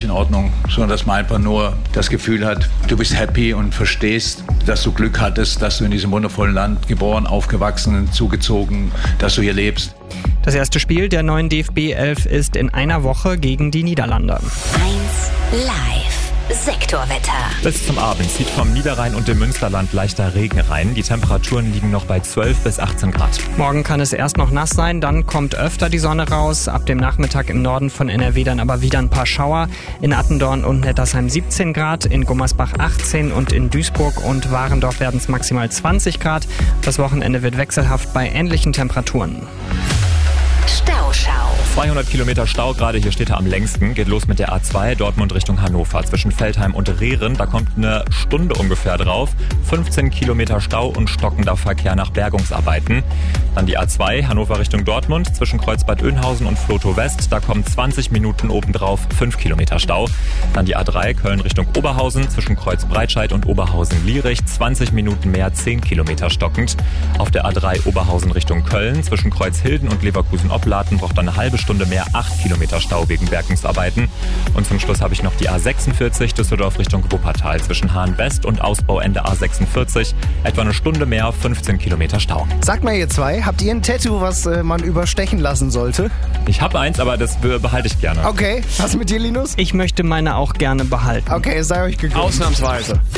in Ordnung, sondern dass man einfach nur das Gefühl hat, du bist happy und verstehst, dass du Glück hattest, dass du in diesem wundervollen Land geboren, aufgewachsen, zugezogen, dass du hier lebst. Das erste Spiel der neuen DFB 11 ist in einer Woche gegen die Niederlande. 1 Live. Sektorwetter. Bis zum Abend zieht vom Niederrhein und dem Münsterland leichter Regen rein. Die Temperaturen liegen noch bei 12 bis 18 Grad. Morgen kann es erst noch nass sein, dann kommt öfter die Sonne raus. Ab dem Nachmittag im Norden von NRW dann aber wieder ein paar Schauer. In Attendorn und Nettersheim 17 Grad, in Gummersbach 18 und in Duisburg und Warendorf werden es maximal 20 Grad. Das Wochenende wird wechselhaft bei ähnlichen Temperaturen. Stauschau. 200 Kilometer Stau, gerade hier steht er am längsten. Geht los mit der A2 Dortmund Richtung Hannover. Zwischen Veltheim und Rehren, da kommt eine Stunde ungefähr drauf. 15 Kilometer Stau und stockender Verkehr nach Bergungsarbeiten. Dann die A2 Hannover Richtung Dortmund. Zwischen Kreuzbad Oeynhausen und Flotow West, da kommen 20 Minuten obendrauf, 5 Kilometer Stau. Dann die A3 Köln Richtung Oberhausen. Zwischen Kreuzbreitscheid und Oberhausen-Lierich, 20 Minuten mehr, 10 Kilometer stockend. Auf der A3 Oberhausen Richtung Köln. Zwischen Kreuzhilden und Leverkusen-Opladen braucht dann eine halbe Stunde mehr, 8 Kilometer Stau wegen Bergungsarbeiten. Und zum Schluss habe ich noch die A46 Düsseldorf Richtung Wuppertal. Zwischen Hahn West und Ausbauende A46 etwa eine Stunde mehr, 15 Kilometer Stau. Sagt mal ihr zwei, habt ihr ein Tattoo, was man überstechen lassen sollte? Ich habe eins, aber das behalte ich gerne. Okay, was mit dir, Linus? Ich möchte meine auch gerne behalten. Okay, sei euch gegönnt. Ausnahmsweise. 1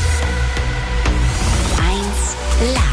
Live.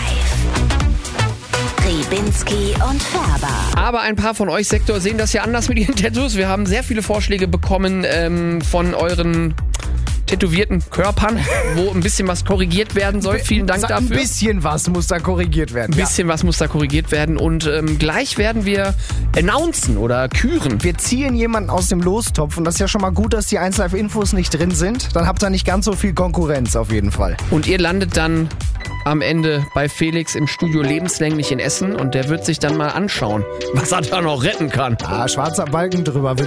Ribinski und Färber. Aber ein paar von euch, Sektor, sehen das ja anders mit ihren Tattoos. Wir haben sehr viele Vorschläge bekommen von euren tätowierten Körpern, wo ein bisschen was korrigiert werden soll. Vielen Dank dafür. Ein bisschen was muss da korrigiert werden. Ein bisschen was muss da korrigiert werden. Und gleich werden wir announcen oder küren. Wir ziehen jemanden aus dem Lostopf und das ist ja schon mal gut, dass die 1Live-Infos nicht drin sind. Dann habt ihr nicht ganz so viel Konkurrenz auf jeden Fall. Und ihr landet dann am Ende bei Felix im Studio Lebenslänglich in Essen und der wird sich dann mal anschauen, was er da noch retten kann. Schwarzer Balken drüber.